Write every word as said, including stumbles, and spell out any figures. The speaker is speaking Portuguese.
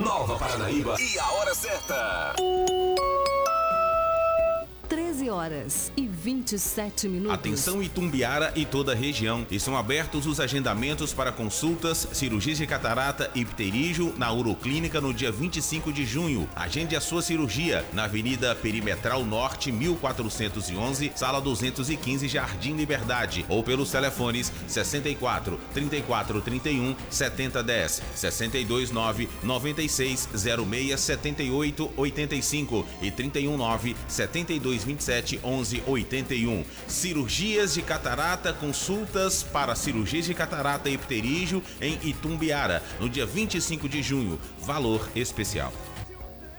Nova Paranaíba e a hora certa. treze horas e vinte e sete minutos. Atenção Itumbiara e toda a região. Estão abertos os agendamentos para consultas, cirurgias de catarata e pterígio na Uroclínica no dia vinte e cinco de junho. Agende a sua cirurgia na Avenida Perimetral Norte, mil quatrocentos e onze, Sala duzentos e quinze, Jardim Liberdade, ou pelos telefones sessenta e quatro, trinta e quatro, trinta e um, setenta, dez, sessenta e dois, nove, noventa e seis, zero seis, setenta e oito, oitenta e cinco e trinta e um, nove, setenta e dois, vinte e sete, onze, oitenta e um. Cirurgias de catarata, consultas para cirurgias de catarata e pterígio em Itumbiara, no dia vinte e cinco de junho. Valor especial.